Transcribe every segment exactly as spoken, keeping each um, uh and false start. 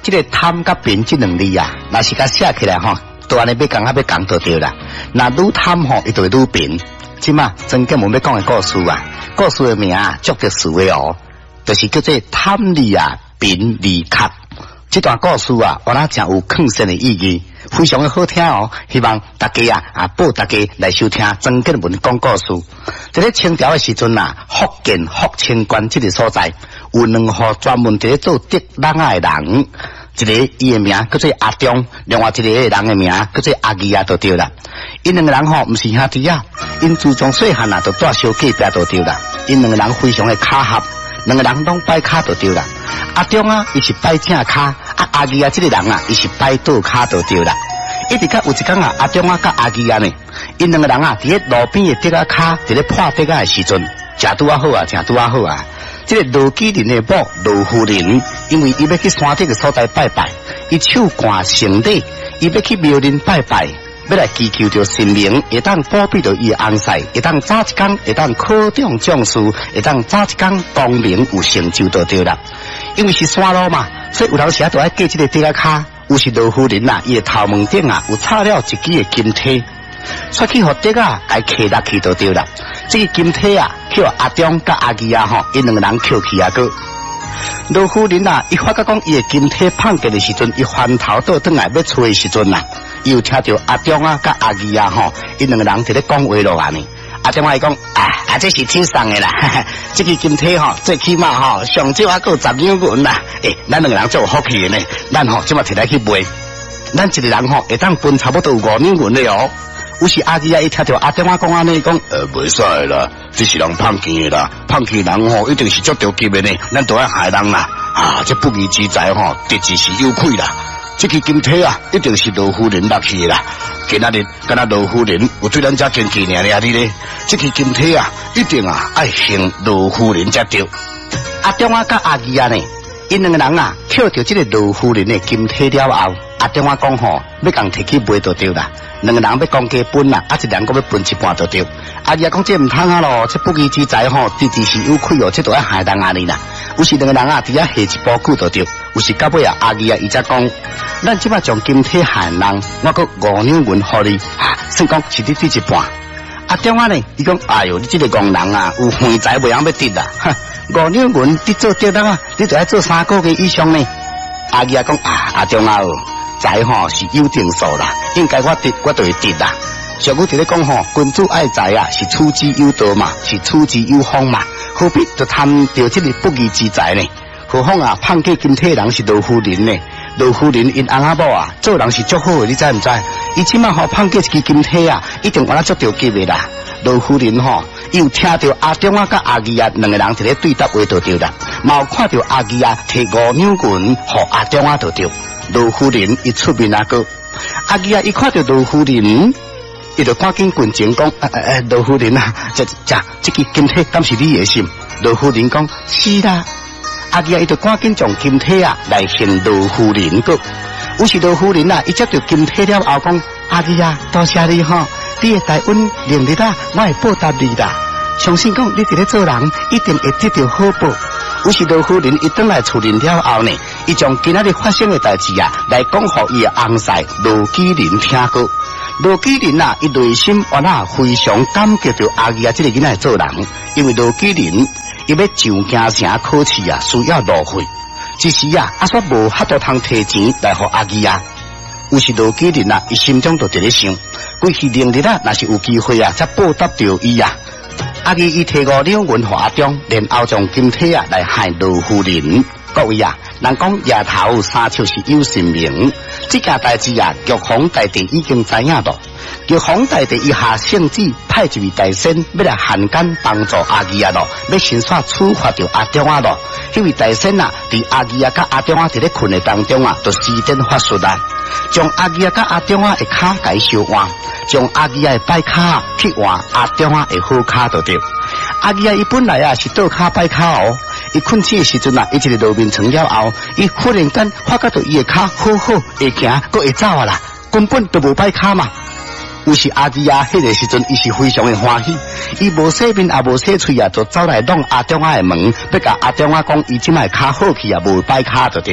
这个贪甲贫这两字啊，若是甲写起来吼，都安尼要讲啊要讲就对啦。那愈贪吼，伊就会愈贫。即嘛，曾经我们要讲的故事啊，故事的名啊，足特殊的哦，就是叫做贪利啊，贫利卡。这段故事啊，我那真有更深的意义，非常的好听哦。希望大家啊啊，报大家来收听曾建文讲故事。在咧清朝的时阵啊，福建福清县这个所在，有两户专门在做竹篮的人，一个伊的名叫做阿忠，另外一个人的名叫做阿义啊，就对啦。因两个人吼，唔是兄弟啊，因自从细汉啊，就住小隔壁就对啦。因两个人非常的巧合。两个人拢摆卡就对啦，阿忠啊，伊是摆正卡，啊阿义啊，这个人啊，伊是摆倒卡就对啦。一直甲有一天啊，阿忠啊甲阿义啊呢，因两个人啊，伫咧路边的竹啊卡，伫咧破竹啊的时阵，食拄啊好啊，食拄啊好啊。这个罗基林的某罗夫人，因为伊要去山顶的所在拜拜，伊手挂圣礼，伊要去庙林拜拜。要来祈求着神明，会当保庇着伊的翁婿，会当早一天，会当考中将士，会当早一天功名有成就就对啦。因为是山路嘛，所以有当时啊，都爱过这个竹仔卡。有时罗夫人呐，伊的头门顶啊，有插了一支的金梯，出去互竹啊，来骑落去就对啦。这个金梯啊，叫阿忠甲阿义啊吼，因两个人扣去啊个。罗夫人呐，伊发觉讲伊的金梯碰过的时阵，伊翻头倒转来要出的时阵呐。又听到阿忠啊、甲阿义啊吼，因两个人伫咧讲话落啊呢。阿忠啊伊讲，啊啊这是天上的啦，哈哈这个金梯吼，最起码吼上少啊够十两银啦。诶、欸，咱两个人做有福气的呢，咱吼即马摕来去卖，咱一个人吼会当分差不多有五两银的哦。有时阿义啊，伊听到阿忠啊讲安尼讲，呃，袂使啦，这是人骗钱的啦，骗钱人吼一定是足着急的呢，咱都要害人啦。啊，这不义之财吼，直直是有亏啦。这个金梯啊，一定是罗夫人落去的啦。今仔日，敢若罗夫人有对咱家坚持尔尔的咧。这个金梯啊，一定啊爱行罗夫人才对。阿忠啊，甲阿义啊呢，因两个人啊，捡到这个罗夫人的金梯了后，阿忠啊讲吼，要共摕去卖就对啦。两个人要讲加分啦，啊一人个要分一半就对。阿义啊讲这唔通啊咯，这不义之财吼，直直是有亏哦，这都要害人啊你啦。有时两个人啊，伫遐下一步句就对。有时到尾啊，阿义啊，伊才讲，咱即摆将金梯害人，我个五两银互你，啊，算讲是你对一半。阿忠啊呢，伊讲，哎哟，你这个戆人啊，有横财袂晓要得啦，哈，五两银你做得当啊，你就要做三个月以上呢。阿义啊讲，啊，阿忠啊，财吼是有定数啦，应该我得我就会得啦。上古伫咧讲吼，君主爱财啊，是处之有道嘛，是处之有方嘛，何必就贪着这个不义之财呢？何况啊，胖过金体人是罗夫人呢？罗夫人因翁仔某啊，做人是足好的，你知唔知？伊即马吼胖过一支金体啊，一定完了足着急的啦。罗夫人吼，又听到阿忠啊甲阿义啊两个人伫咧对答话就对啦，嘛有看到阿义啊摕五两银互阿忠啊就对。罗夫人伊出面啊个，阿义啊伊看到罗夫人。伊就赶紧滚前讲，诶诶，罗夫人啊，这这这个金体敢是你的心？罗夫人讲是啦。阿义啊，伊就赶紧将金体啊来献罗夫人个。有时罗夫人啊，伊接到金体了后讲，阿义啊，多谢你吼，你的大恩连日啊，我会报答你啦。相信讲你伫咧做人，一定会得到好报。有时罗夫人一转来厝里了后呢，伊将今仔日发生的代志啊，来讲互伊的翁婿罗基林听过。罗基林啊，伊内心原来非常感激着阿义啊，这个囡仔做人，因为罗基林伊要上京城考试啊，需要路费，只是啊，阿煞无法度通摕钱来互阿义啊。有时罗基林啊，伊心中就伫咧想，过去明日啊，若是有机会啊，才报答着伊啊。阿义伊摕五两银互阿忠，然后将金体啊来害罗夫人。各位啊，人讲夜头三笑是有神明，这件代志啊，玉皇大帝已经知影了。玉皇大帝伊下圣旨派一位大仙要来汉奸帮助阿义啊咯，要先煞处罚着阿忠啊咯。迄位大仙啊，伫阿义啊甲阿忠啊伫咧困的当中啊，就施展法术啊，将阿义啊甲阿忠啊的骹改烧换，将阿义啊的摆骹去换阿忠啊的好骹就对。阿义啊伊本来啊是倒骹摆骹哦。伊困醒的时阵啊，伊一个路面床了后，伊忽然间发觉到伊的骹好好会行，搁会走啊啦，根本就无摆骹嘛。有时阿义啊，迄个时阵伊是非常的欢喜，伊无洗面也无洗喙啊，就走来弄阿忠啊的门，要甲阿忠啊讲伊即摆骹好去啊，无摆骹就对。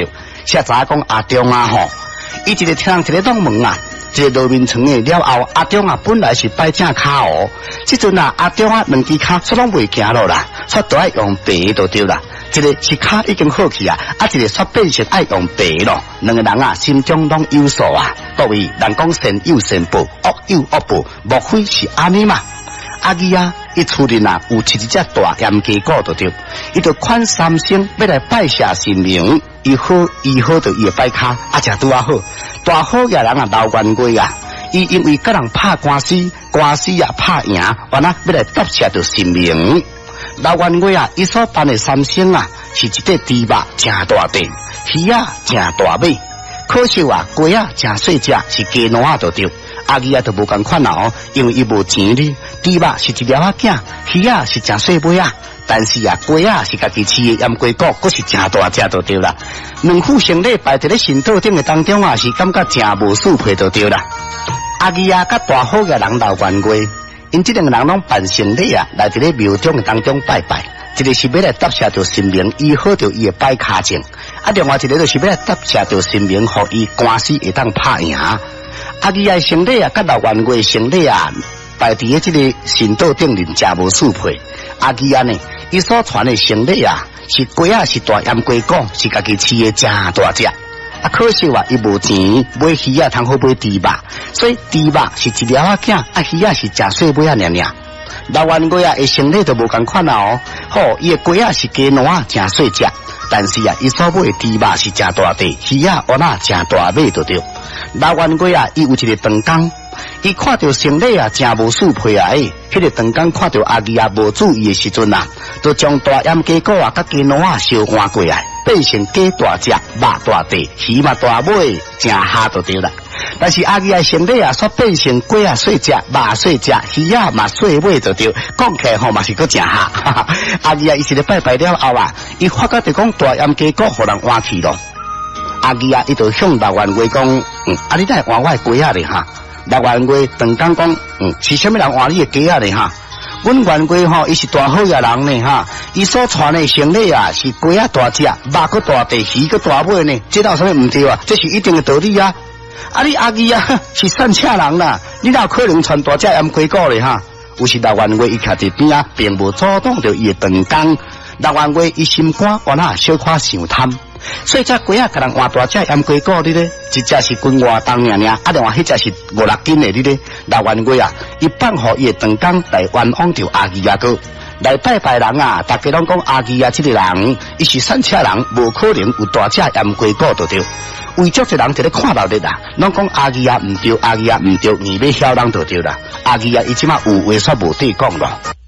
写查讲阿中啊吼，伊一个听人一个拢问啊，一个路面床诶了后，阿中啊本来是摆正骹哦，即阵啊阿中啊两只骹煞拢袂行咯啦，煞都爱用白就对啦。一个是骹已经好去啊，啊一个煞变成爱用白咯。两个人啊心中拢有数啊，各位人讲善有善报，恶有恶报，莫非是安尼嘛？阿姨啊，伊厝里啊有饲一只大閹鸡狗就对，伊就款三声要来拜谢神明，伊好伊好就伊摆骹，啊正拄啊好，大好嘅人啊刘元贵啊，伊因为甲人拍官司，官司啊拍赢，完啦要来答谢着神明。刘元贵啊，伊所办的三声啊，是一块猪肉正大块，鱼啊正大尾，可惜啊鸡啊正细只，是鸡卵啊就对。阿姨啊，就无共款啦哦，因为伊无钱哩。猪肉是一条仔囝，鱼啊是真细尾啊，但是啊，鸡啊是家己饲的閹鸡骨，佫是真大只就对啦。两副成礼摆伫咧神道顶的当中啊，是感觉真无适配就对啦。阿姨啊，甲大好嘅人刘元贵，因这两个人拢办成礼啊，来伫咧庙中的当中拜拜。一个是要来答谢着神明，医好着伊的摆骹症；啊，另外一个就是要来答谢着神明，互伊官司会当拍赢。阿姨啊，成礼啊，甲刘元贵成礼啊，摆伫咧这个神道顶面真无适配。阿姨啊呢，伊所传的成礼啊，是鸡啊是大閹鸡骨，是家己饲的真大只。啊，可惜话伊无钱买鱼啊，通好买猪肉，所以猪肉是一条仔囝，啊鱼啊是真细尾啊，尔尔。刘元贵啊，伊成礼就无共款啦哦。好，伊的鸡啊是鸡卵真细只，但是啊，伊所买的猪肉是真大块，鱼啊蚵仔真大尾就对。刘元贵啊，伊有一个长工，伊看到成礼啊真无适配啊，诶，迄个长工看到阿姨啊无注意的时阵啊，就将大閹鸡骨啊甲鸡卵啊烧换过来，变成鸡大只、肉大块、鱼嘛大尾，真哈就对啦。但是阿姨啊成礼啊，煞变成鸡啊细只、肉细只、鱼啊嘛细尾就对，讲起来吼嘛是个真哈。阿姨啊，伊是咧拜拜了后啊，伊发觉着讲大閹鸡骨互人换去咯。阿姨啊，伊就向刘元贵讲，嗯，啊你来换我的鸡仔咧哈。刘元贵长工讲，嗯，是啥物人换你的鸡仔咧哈？阮元贵吼，伊是大好嘅人呢哈，伊所传的成礼啊，是鸡仔大只，肉个大地，鱼个大尾呢，这有啥物唔对啊？这是一定的道理啊！啊，你阿姨啊，是善车人啦，你哪有可能传大只閹鸡骨咧哈？有时刘元贵伊徛伫边啊，并无阻挡着伊的长工。刘元贵伊心肝原来小可想贪。所以只鸡啊，甲人换大只閹鸡骨哩咧，一只是斤外重尔尔，啊，另外迄只是五六斤的哩咧。刘元贵啊，伊放互伊的长工来冤枉着阿姨啊哥，来拜拜人啊，大家拢讲阿姨啊，这个人伊是善车人，无可能有大只閹鸡骨就对。为足一人伫咧看闹热啦，拢讲阿姨啊唔对，阿姨啊唔对，硬要晓人就对啦。阿姨啊，伊即马有话煞无地讲咯。